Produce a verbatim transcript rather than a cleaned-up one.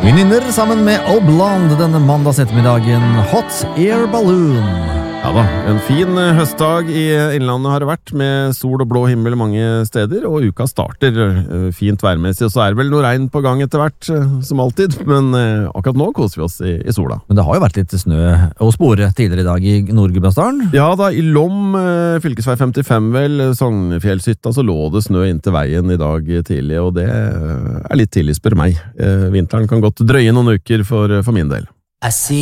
Vi nynner sammen med Oblond denne mandags ettermiddagen Hot Air Balloon. Ja da, en fin høstdag i innlandet har det vært med sol og blå himmel mange steder, og uka starter fint værmessig, og så er det vel noe regn på gang etter hvert, som alltid, men akkurat nå koser vi oss i, i sola. Men det har jo vært litt snø og spore tidligere i dag i Nord-Gudbrandsdalen. Ja da, i Lom, fylkesvei femtifem vel, Sognefjellshytta, så lå det snø inn til veien i dag tidlig, og det er litt tidlig, spør meg. Vinteren kan godt drøye noen uker for, for min del. I see